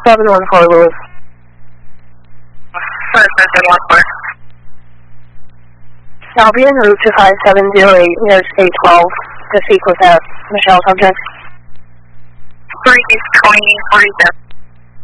714 Lewis. 714. Albion, route to 5708, near state 12, to seek with that Michelle subject. 32047.